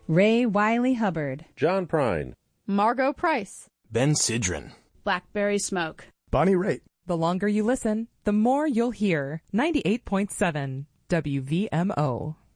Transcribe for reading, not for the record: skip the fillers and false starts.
Ray Wiley Hubbard, John Prine, Margot Price, Ben Sidran, Blackberry Smoke, Bonnie Raitt. The longer you listen, the more you'll hear. 98.7 WVMO.